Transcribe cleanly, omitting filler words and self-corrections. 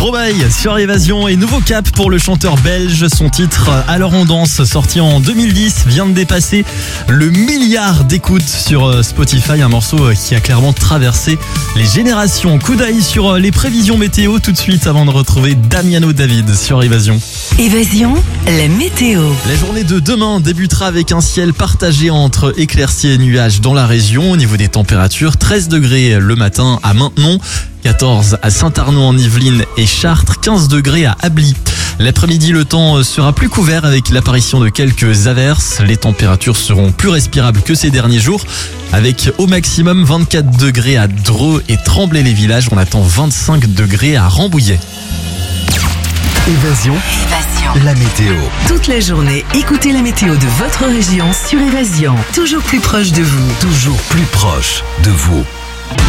Stromae sur Évasion et nouveau cap pour le chanteur belge. Son titre Alors on danse, sorti en 2010, vient de dépasser le milliard d'écoutes sur Spotify. Un morceau qui a clairement traversé les générations. Coup d'œil sur les prévisions météo tout de suite avant de retrouver Damiano David sur Évasion. Évasion, la météo. La journée de demain débutera avec un ciel partagé entre éclaircies et nuages dans la région. Au niveau des températures, 13 degrés le matin à Maintenon, 14 à Saint-Arnaud en Yvelines et Chartres, 15 degrés à Ably. L'après-midi, le temps sera plus couvert avec l'apparition de quelques averses. Les températures seront plus respirables que ces derniers jours, avec au maximum 24 degrés à Dreux et Tremblay-les-Villages. On attend 25 degrés à Rambouillet. Évasion, la météo. Toute la journée, écoutez la météo de votre région sur Évasion. Toujours plus proche de vous. Toujours plus proche de vous.